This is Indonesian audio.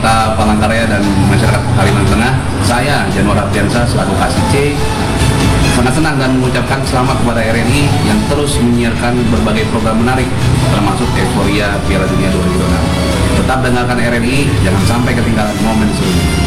Kota Palangkaraya dan masyarakat Kalimantan Tengah, saya Januar Ardiansyah selaku Kasih C sangat senang dan mengucapkan selamat kepada RRI yang terus menyiarkan berbagai program menarik termasuk euforia Piala Dunia 2026. Tetap dengarkan RRI, jangan sampai ketinggalan momen serunya.